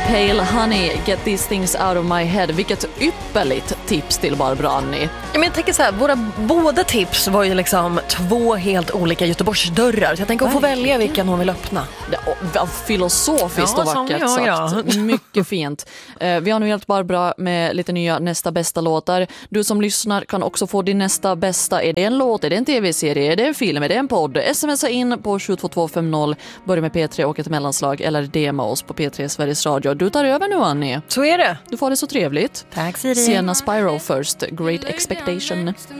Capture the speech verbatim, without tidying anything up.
Pale Honey, Get These Things Out of My Head. Vilket ypperligt tips till Barbara Annie. Ja, men jag tänker så här, våra båda tips var ju liksom två helt olika Göteborgsdörrar. Så jag tänker att hon får välja vilken hon vill öppna. Det var filosofiskt ja, och vackert jag, ja. sagt. Mycket fint. Vi har nu hjälpt Barbara med lite nya nästa bästa låtar. Du som lyssnar kan också få din nästa bästa. Är det en låt, är det en tv-serie, är det en film, är det en podd? Smsa in på sju två två fem noll, börja med P tre och ett mellanslag eller D M oss på P tre Sveriges Radio. Du tar över nu, Annie. Så är det. Du får det så trevligt. Tack, Siri. Sienna Spyro först, Great Expectation.